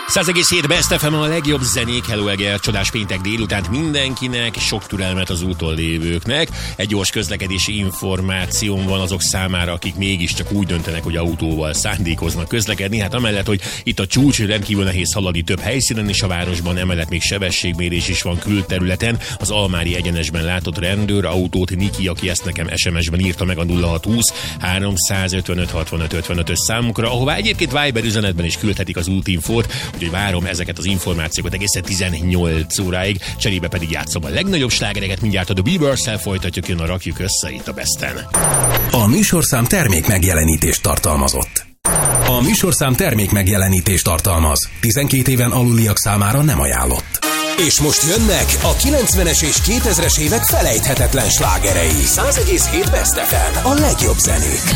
100,7 Best FM, a legjobb zenék. Hello Eger, csodás péntek délutánt mindenkinek, sok türelmet az úton lévőknek. Egy gyors közlekedési információm van azok számára, akik mégiscsak úgy döntenek, hogy autóval szándékoznak közlekedni. Hát amellett, hogy itt a csúcs, rendkívül nehéz haladni több helyszínen is a városban, emellett még sebességmérés is van külterületen. Az Almári egyenesben látott rendőr autót Niki, aki ezt nekem SMS-ben írta meg a 0620 355 65 55-ös számukra, ahová egyébként Viber üzenetben is küldhetik az útinfót, úgyhogy várom ezeket az információkat egészen 18 óráig, cserébe pedig játszom a legnagyobb slágereket, mindjárt a The Bieber-szel folytatjuk, jön a Rakjuk Össze itt a Besten. A műsorszám termék megjelenítést tartalmazott. A műsorszám termék megjelenítést tartalmaz. 12 éven aluliak számára nem ajánlott. És most jönnek a 90-es és 2000-es évek felejthetetlen slágerei. 100,7 Best FM, a legjobb zenék.